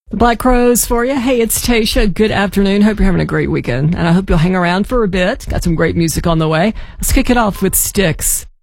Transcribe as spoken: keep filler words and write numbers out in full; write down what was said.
The Black Crowes for you. Hey, it's Tasha. Good afternoon. Hope you're having a great weekend. And I hope you'll hang around for a bit. Got some great music on the way. Let's kick it off with Styx.